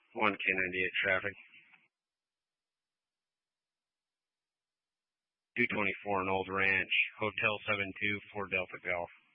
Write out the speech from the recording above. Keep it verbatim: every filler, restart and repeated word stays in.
one K ninety-eight traffic. two twenty-four in Old Ranch, Hotel seven two four Delta Golf.